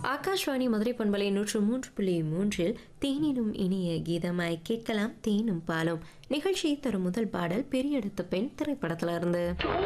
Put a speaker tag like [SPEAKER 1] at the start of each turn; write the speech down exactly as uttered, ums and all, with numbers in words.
[SPEAKER 1] ஆகாஷ்வாணி மதுரை பண்பலை நூற்று மூன்று புள்ளி மூன்றில் தேனினும் இனிய கீதமாய் கேட்கலாம் தேனும் பாலும் நிகழ்ச்சி தரும் முதல் பாடல் பெரிய இடத்து பெண் திரைப்படத்துல இருந்து.